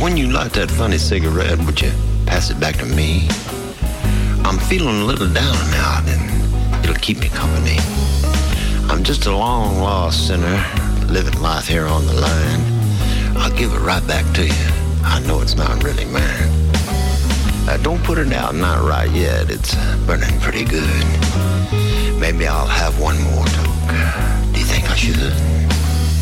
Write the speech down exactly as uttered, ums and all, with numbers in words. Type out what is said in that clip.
when you light that funny cigarette, would you pass it back to me? I'm feeling a little down and out, and it'll keep me company. I'm just a long lost sinner, living life here on the line. I'll give it right back to you. I know it's not really mine. Uh, don't put it out, not right yet. It's burning pretty good. Maybe I'll have one more toke. Do you think I should?